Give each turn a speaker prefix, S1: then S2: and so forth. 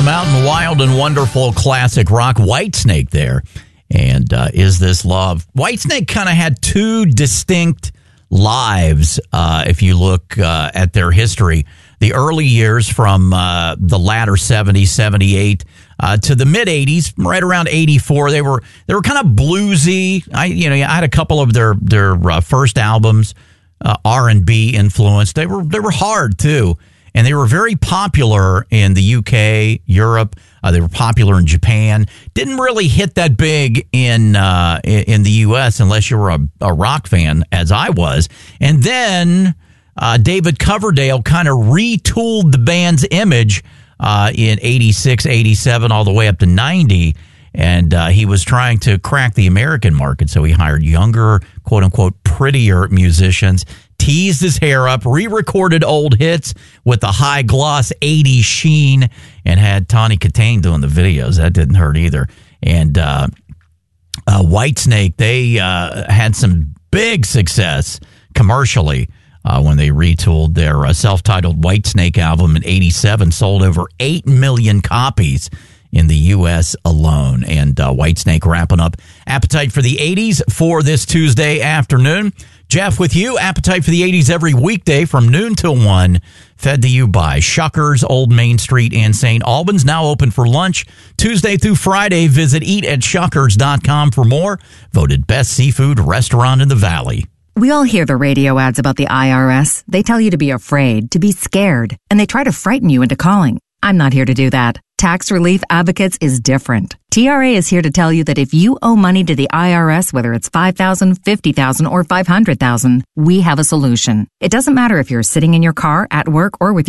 S1: the Mountain, wild and wonderful classic rock. Whitesnake there. And Is This Love? Whitesnake kind of had two distinct lives, if you look at their history. The early years from the latter 70s, 78 to the mid 80s, right around 84, they were kind of bluesy. I had a couple of their first albums, R&B influenced. They were hard too, and they were very popular in the UK, Europe. They were popular in Japan. Didn't really hit that big in the U.S. unless you were a rock fan, as I was. And then David Coverdale kind of retooled the band's image in 86, 87, all the way up to 90. And he was trying to crack the American market. So he hired younger, quote unquote, prettier musicians, teased his hair up, re-recorded old hits with the high gloss 80s sheen, and had Tawny Kitaen doing the videos. That didn't hurt either. And Whitesnake, they had some big success commercially when they retooled their self-titled Whitesnake album in 87, sold over 8 million copies in the U.S. alone. And Whitesnake wrapping up Appetite for the 80s for this Tuesday afternoon. Jeff with you, Appetite for the 80s every weekday from noon till 1, fed to you by Shuckers, Old Main Street in St. Albans, now open for lunch Tuesday through Friday. Visit eatatshuckers.com for more. Voted best seafood restaurant in the Valley.
S2: We all hear the radio ads about the IRS. They tell you to be afraid, to be scared, and they try to frighten you into calling. I'm not here to do that. Tax Relief Advocates is different. TRA is here to tell you that if you owe money to the IRS, whether it's $5,000, $50,000, or $500,000, we have a solution. It doesn't matter if you're sitting in your car, at work, or with